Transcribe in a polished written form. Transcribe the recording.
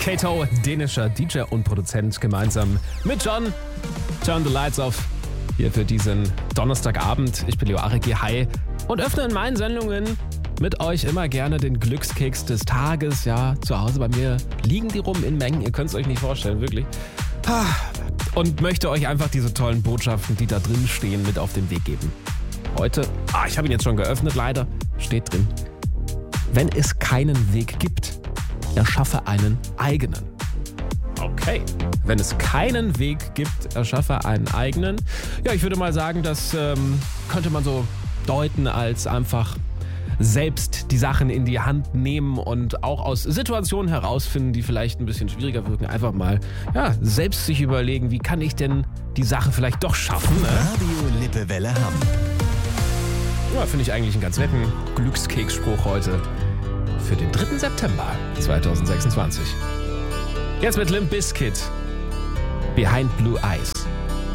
Kato, dänischer DJ und Produzent, gemeinsam mit John. Turn the Lights Off hier für diesen Donnerstagabend. Ich bin Leo Aregi, hi. Und öffne in meinen Sendungen mit euch immer gerne den Glückskeks des Tages. Ja, zu Hause bei mir liegen die rum in Mengen. Ihr könnt es euch nicht vorstellen, wirklich. Und möchte euch einfach diese tollen Botschaften, die da drin stehen, mit auf den Weg geben. Heute, ich habe ihn jetzt schon geöffnet, leider, steht drin: Wenn es keinen Weg gibt, erschaffe einen eigenen. Okay. Wenn es keinen Weg gibt, erschaffe einen eigenen. Ja, ich würde mal sagen, das könnte man so deuten als einfach selbst die Sachen in die Hand nehmen und auch aus Situationen herausfinden, die vielleicht ein bisschen schwieriger wirken. Einfach mal selbst sich überlegen, wie kann ich denn die Sache vielleicht doch schaffen. Ne? Radio Lippewelle Hamm. Ja, finde ich eigentlich einen ganz netten Glückskeksspruch heute für den 3. September 2026. Jetzt mit Limp Bizkit, Behind Blue Eyes.